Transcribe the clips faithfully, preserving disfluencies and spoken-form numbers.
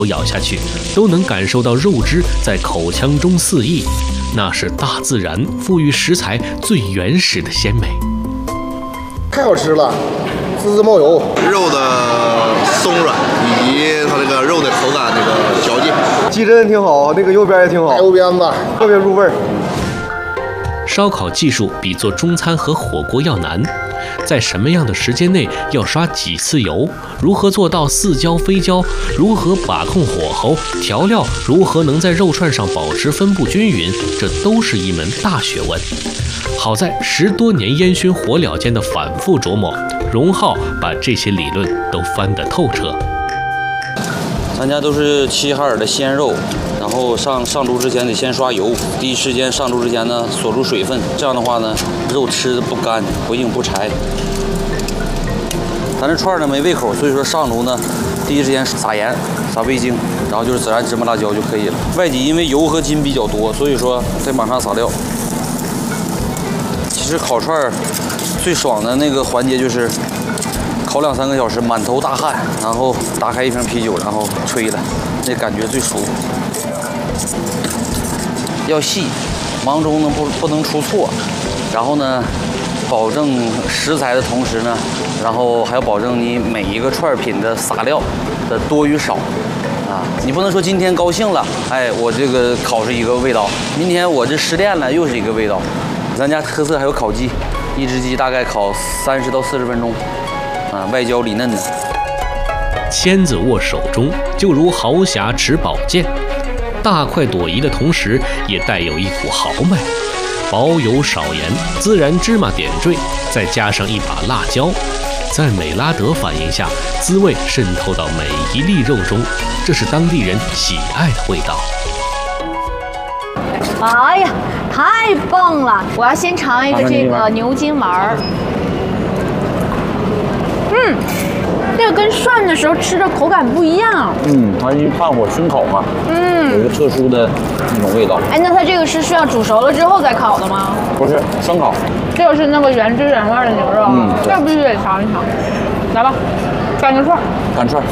咬下去，都能感受到肉汁在口腔中肆意，那是大自然赋予食材最原始的鲜美。 太好吃了，滋滋冒油， 肉的松软以及它这个肉的口感那个嚼劲， 鸡胗挺好，那个右边也挺好，右边子特别入味儿。 烧烤技术比做中餐和火锅要难，在什么样的时间内要刷几次油，如何做到似焦非焦，如何把控火候，调料如何能在肉串上保持分布均匀，这都是一门大学问。好在十多年烟熏火燎间的反复琢磨，荣浩把这些理论都翻得透彻。 咱家都是齐齐哈尔的鲜肉，然后上上猪之前得先刷油，第一时间上猪之前呢锁住水分，这样的话呢肉吃的不干不硬不柴。咱这串呢没胃口，所以说上炉呢第一时间撒盐撒味精，然后就是孜然芝麻辣椒就可以了。外脊因为油和筋比较多，所以说再往上撒料。其实烤串最爽的那个环节就是烤两三个小时，满头大汗，然后打开一瓶啤酒，然后吹了，那感觉最舒服。要细，忙中呢不不能出错，然后呢，保证食材的同时呢，然后还要保证你每一个串品的撒料的多与少。啊，你不能说今天高兴了，哎，我这个烤是一个味道，明天我这失恋了又是一个味道。咱家特色还有烤鸡，一只鸡大概烤三十到四十分钟。啊，外焦里嫩的， 签子握手中，就如豪侠持宝剑，大快朵颐的同时，也带有一股豪迈。薄油少盐，孜然芝麻点缀，再加上一把辣椒，在美拉德反应下，滋味渗透到每一粒肉中，这是当地人喜爱的味道。 哎呀，太棒了！我要先尝一个这个牛筋丸儿。嗯，这个跟涮的时候吃的口感不一样。 嗯，它是炭火熏烤嘛，嗯，有一个特殊的那种味道。 哎，那它这个是需要煮熟了之后再烤的吗？ 不是，生烤。 这个是那个原汁原味的牛肉， 嗯， 这必须得尝一尝。来吧，干个串。 干串。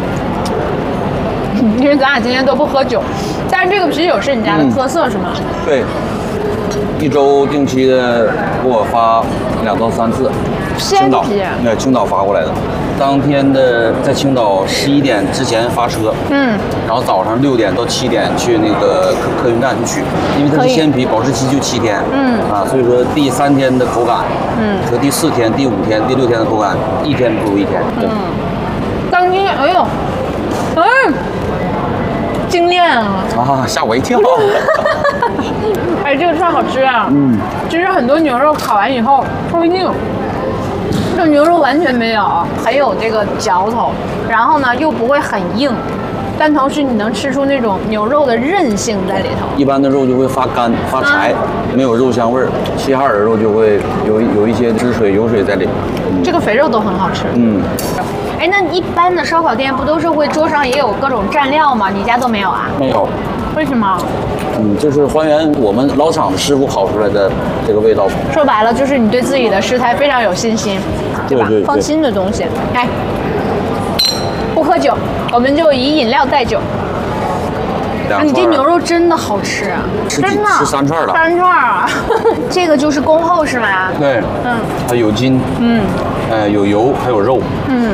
因为咱俩今天都不喝酒，但是这个啤酒是你家的特色、嗯、是吗？ 对，一周定期的给我发两到三次。青岛，对，青岛发过来的。当天的在青岛十一点之前发车，嗯，然后早上六点到七点去那个客客运站去取，因为它是鲜皮，保质期就七天，嗯啊，所以说第三天的口感，嗯，和第四天、第五天、第六天的口感，一天不如一天。对， 嗯，当天，哎呦，嗯，惊艳啊！ 啊，吓我一跳。 哎，这个串好吃啊！嗯，其实很多牛肉烤完以后会硬。这牛肉完全没有，很有这个嚼头，然后呢又不会很硬，但同时你能吃出那种牛肉的韧性在里头。 一般的肉就会发干发柴，嗯、没有肉香味儿。齐齐哈尔的肉就会有有一些汁水、油水在里面。 嗯、这个肥肉都很好吃。嗯。哎，那一般的烧烤店不都是会桌上也有各种蘸料吗？你家都没有啊？ 没有。 为什么？ 嗯，就是还原我们老厂师傅烤出来的这个味道。 说白了，就是你对自己的食材非常有信心，对吧？ 对对对， 放心的东西。哎，不喝酒，我们就以饮料代酒。啊，你这牛肉真的好吃， 吃真的吃三串了。 三串啊，这个就是恭候是吗？ 对，嗯，它有筋，嗯，呃，有油，还有肉，嗯。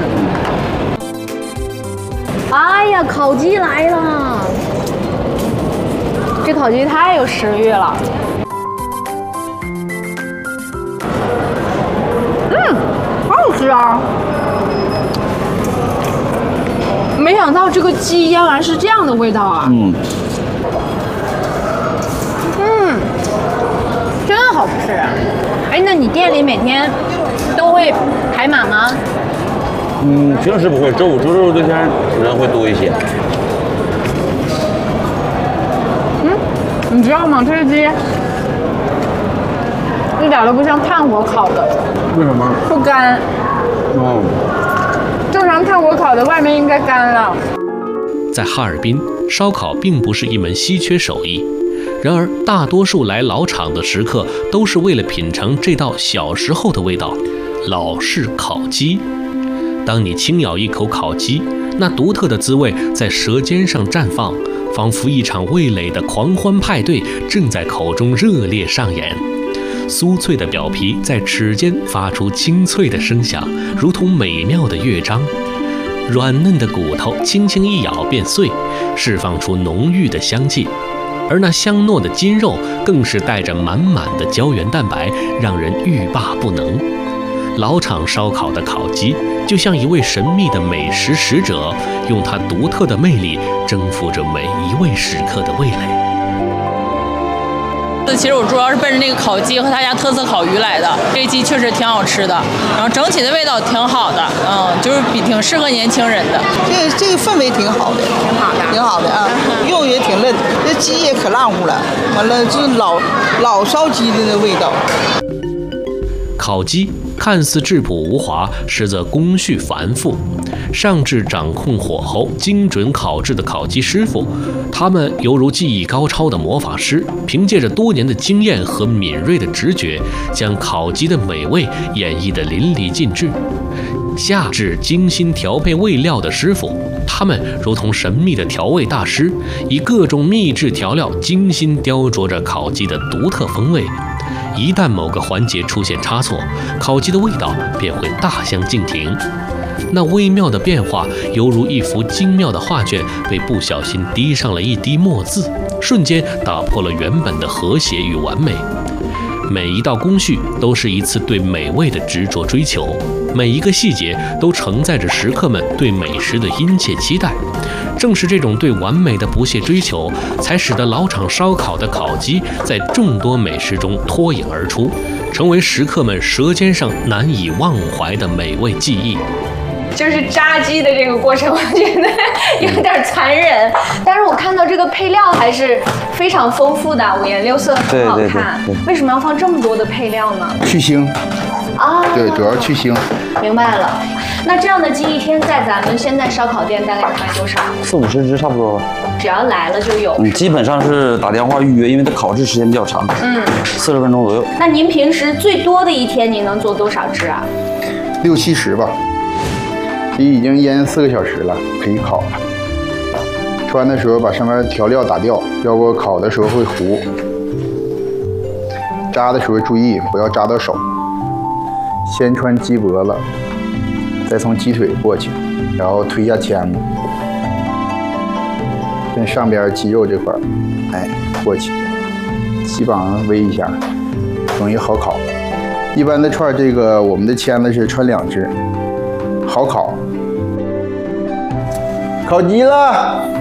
哎呀，烤鸡来了！这烤鸡太有食欲了。嗯，好好吃啊！没想到这个鸡腌完是这样的味道啊！嗯，嗯，真好吃。哎，那你店里每天都会排满吗？ 嗯，平时不会，周五、周六这天人会多一些。 嗯，你知道吗？这个鸡一点都不像炭火烤的。 为什么？ 不干。 哦。 正常炭火烤的外面应该干了。 在哈尔滨，烧烤并不是一门稀缺手艺，然而大多数来老厂的食客都是为了品尝这道小时候的味道——老式烤鸡。当你轻咬一口烤鸡， 那独特的滋味在舌尖上绽放，仿佛一场味蕾的狂欢派对正在口中热烈上演。酥脆的表皮在齿间发出清脆的声响，如同美妙的乐章。软嫩的骨头轻轻一咬便碎，释放出浓郁的香气。而那香糯的筋肉更是带着满满的胶原蛋白，让人欲罢不能。老厂烧烤的烤鸡就像一位神秘的美食使者，用它独特的魅力征服着每一位食客的味蕾。 其实我主要是奔着那个烤鸡和他家特色烤鱼来的，这鸡确实挺好吃的，然后整体的味道挺好的，嗯，就是比挺适合年轻人的。 这个这个氛围挺好的， 挺好的， 挺好的啊，肉也挺嫩，这鸡也可烂乎了，完了就是老老烧鸡的那味道。 烤鸡看似质朴无华，实则工序繁复。上至掌控火候、精准烤制的烤鸡师傅，他们犹如技艺高超的魔法师，凭借着多年的经验和敏锐的直觉，将烤鸡的美味演绎得淋漓尽致。下至精心调配味料的师傅，他们如同神秘的调味大师，以各种秘制调料精心雕琢着烤鸡的独特风味。一旦某个环节出现差错，烤鸡的味道便会大相径庭。那微妙的变化，犹如一幅精妙的画卷被不小心滴上了一滴墨字，瞬间打破了原本的和谐与完美。每一道工序都是一次对美味的执着追求，每一个细节都承载着食客们对美食的殷切期待。正是这种对完美的不懈追求，才使得老厂烧烤的烤鸡在众多美食中脱颖而出，成为食客们舌尖上难以忘怀的美味记忆。 就是炸鸡的这个过程，我觉得有点残忍，但是我看到这个配料还是非常丰富的，五颜六色，很好看。 对对对对， 为什么要放这么多的配料呢？ 去腥啊， 对，主要去腥。 明白了。那这样的鸡一天在咱们现在烧烤店大概卖多少？ 四五十只差不多吧。 只要来了就有。 嗯，基本上是打电话预约，因为它烤制时间比较长，嗯，四十分钟左右。 那您平时最多的一天您能做多少只啊？ 六七十吧。鸡已经腌四个小时了，可以烤了。穿的时候把上面调料打掉，要不烤的时候会糊。扎的时候注意不要扎到手。先穿鸡脖子，再从鸡腿过去，然后推下签子，跟上边鸡肉这块儿，哎，过去，鸡膀煨一下，容易好烤。一般的串这个我们的签子是穿两只，好烤。烤鸡了。